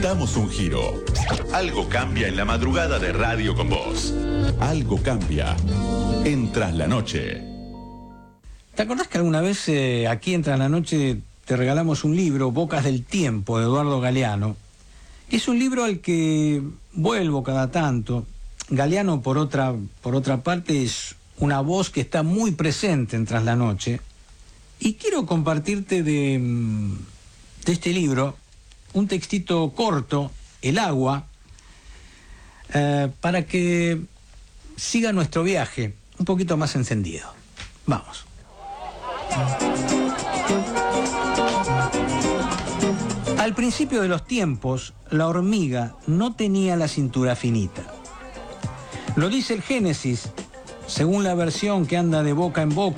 Damos un giro. Algo cambia en la madrugada de Radio con Vos. Algo cambia en Tras la Noche. ¿Te acordás que alguna vez aquí en Tras la Noche te regalamos un libro, Bocas del Tiempo, de Eduardo Galeano? Es un libro al que vuelvo cada tanto. Galeano, por otra parte, es una voz que está muy presente en Tras la Noche. Y quiero compartirte de este libro un textito corto, El agua, para que siga nuestro viaje un poquito más encendido. Vamos. Al principio de los tiempos, la hormiga no tenía la cintura finita. Lo dice el Génesis, según la versión que anda de boca en boca